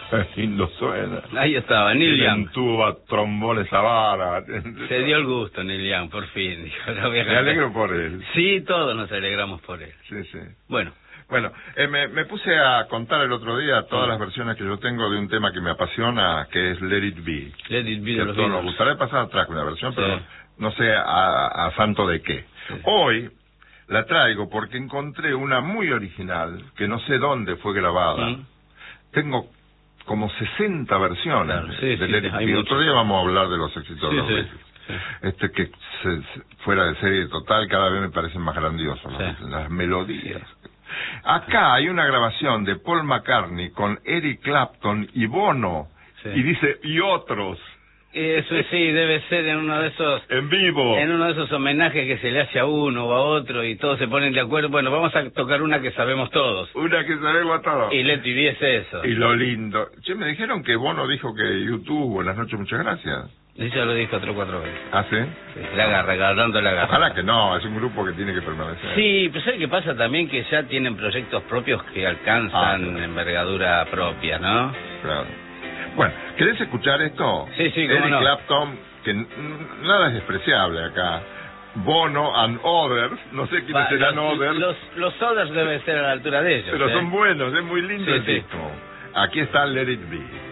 Lindo suena. Ahí estaba, Neil Young. Tuba, trombones a vara. Se dio el gusto, Neil Young, por fin. Dijo, me alegro por él. Sí, todos nos alegramos por él. Sí, sí. Bueno, me puse a contar el otro día todas las versiones que yo tengo de un tema que me apasiona, que es Let It Be. Let It Be de los Beatles. Beatles. Nos gustaría pasar atrás con una versión, pero Sí. no sé a santo de qué. Sí. Hoy la traigo porque encontré una muy original, que no sé dónde fue grabada. Tengo como 60 versiones Claro, sí, de sí, Let It hay Be. muchas. Otro día vamos a hablar de los éxitos de los Sí, sí, Beatles. sí. Que fuera de serie total, cada vez me parecen más grandiosos Sí. las melodías. Acá hay una grabación de Paul McCartney con Eric Clapton y Bono, Sí. y dice, y otros. Eso sí, debe ser en uno de esos... En vivo. En uno de esos homenajes que se le hace a uno o a otro y todos se ponen de acuerdo. Bueno, vamos a tocar una que sabemos todos. Una que sabemos todos. Y Let It Be es eso. Y lo lindo. Che, me dijeron que Bono dijo que YouTube, buenas noches, muchas gracias. Ella lo dijo 3 o 4 veces. ¿Ah, sí? Sí, la agarra, agarrando la agarra. Ojalá que no, es un grupo que tiene que permanecer. Sí, pues ¿sabes qué pasa también? Que ya tienen proyectos propios que alcanzan claro. envergadura propia, ¿no? Claro. Bueno, ¿querés escuchar esto? Sí, sí, cómo Eric no. Clapton, que nada es despreciable acá. Bono and Others, no sé quiénes serán Others. Los Others deben ser a la altura de ellos. Pero son buenos, es muy lindo Sí, el sí. disco. Aquí está Let It Be.